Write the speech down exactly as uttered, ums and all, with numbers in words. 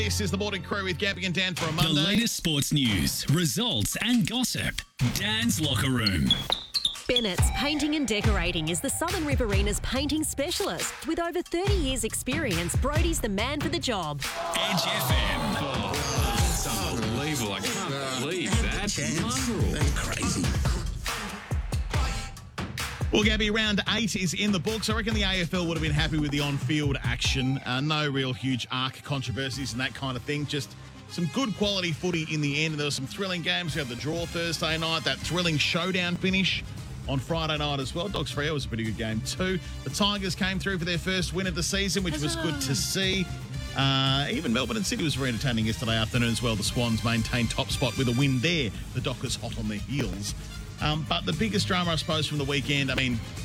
This is the Morning Crew with Gabby and Dan for a Monday. The latest sports news, results and gossip. Dan's Locker Room. Bennett's Painting and Decorating is the Southern Riverina's painting specialist. With over thirty years experience, Brodie's the man for the job. Edge F M. Oh, that's unbelievable. I can't believe that. Mongrel. That's crazy. Well, Gabby, round eight is in the books. I reckon the A F L would have been happy with the on-field action. Uh, no real huge arc controversies and that kind of thing. Just some good quality footy in the end. There were some thrilling games. We had the draw Thursday night, that thrilling showdown finish on Friday night as well. Dogs Freo was a pretty good game too. The Tigers came through for their first win of the season, which was good to see. Uh, even Melbourne and Sydney was very entertaining yesterday afternoon as well. The Swans maintained top spot with a win there. The Dockers hot on their heels. Um, but the biggest drama, I suppose, from the weekend, I mean,